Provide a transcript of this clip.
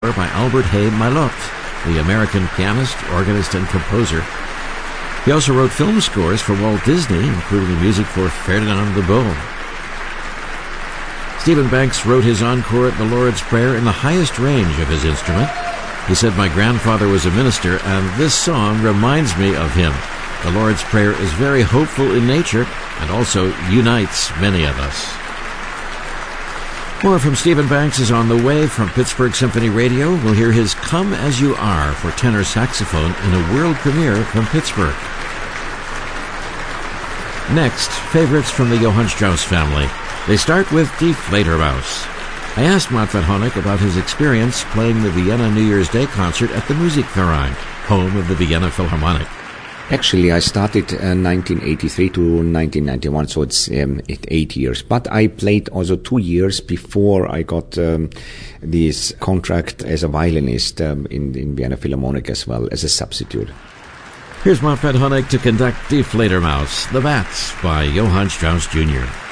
by Albert Hay Maillot, the American pianist, organist, and composer. He also wrote film scores for Walt Disney, including music for Ferdinand the Bull. Stephen Banks wrote his encore at the Lord's Prayer in the highest range of his instrument. He said, "My grandfather was a minister, and this song reminds me of him. The Lord's Prayer is very hopeful in nature and also unites many of us." More from Stephen Banks is on the way from Pittsburgh Symphony Radio. We'll hear his Come As You Are for tenor saxophone in a world premiere from Pittsburgh. Next, favorites from the Johann Strauss family. They start with Die Fledermaus. I asked Manfred Honeck about his experience playing the Vienna New Year's Day concert at the Musikverein, home of the Vienna Philharmonic. Actually, I started 1983 to 1991, so it's 8 years. But I played also 2 years before I got this contract as a violinist in Vienna Philharmonic as well, as a substitute. Here's Manfred Honeck to conduct Die Fledermaus, The Bats, by Johann Strauss Jr.